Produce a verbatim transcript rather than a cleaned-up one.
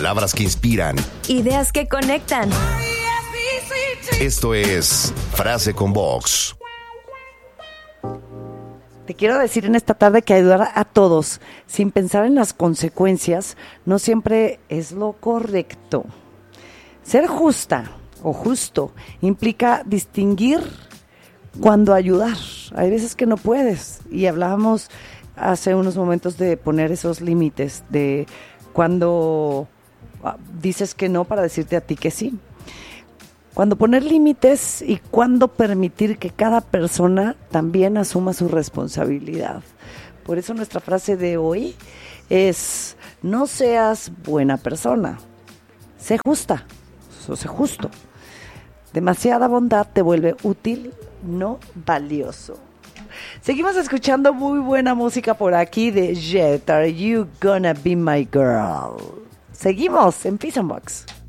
Palabras que inspiran. Ideas que conectan. Esto es Frase con Vox. Te quiero decir en esta tarde que ayudar a todos sin pensar en las consecuencias no siempre es lo correcto. Ser justa o justo implica distinguir cuando ayudar. Hay veces que no puedes, y hablábamos hace unos momentos de poner esos límites, de cuando dices que no para decirte a ti que sí. Cuando poner límites y cuando permitir que cada persona también asuma su responsabilidad. Por eso nuestra frase de hoy es: no seas buena persona, sé justa, o sé justo. Demasiada bondad te vuelve útil, no valioso. Seguimos escuchando muy buena música por aquí de Jet. Are You Gonna Be My Girl? Seguimos en Peace and Box.